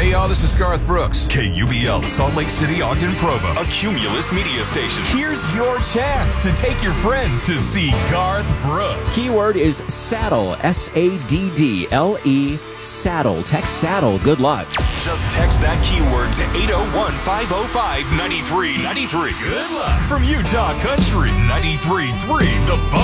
Hey, y'all, this is Garth Brooks. KUBL, Salt Lake City, Ogden, Provo, a Cumulus media station. Here's your chance to take your friends to see Garth Brooks. Keyword is saddle, S-A-D-D-L-E, saddle. Text saddle. Good luck. Just text that keyword to 801-505-9393. Good luck. From Utah Country 93.3, The Buzz.